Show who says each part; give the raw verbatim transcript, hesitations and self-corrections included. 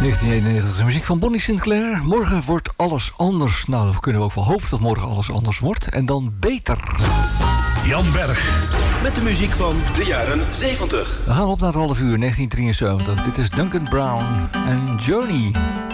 Speaker 1: negentien eenennegentig, de muziek van Bonnie Sinclair. Morgen wordt alles anders. Nou, dan kunnen we ook wel hopen dat morgen alles anders wordt. En dan beter.
Speaker 2: Jan Berg.
Speaker 3: Met de muziek van de jaren zeventig.
Speaker 1: We gaan op naar het half uur, negentien drieënzeventig. Dit is Duncan Brown en Journey.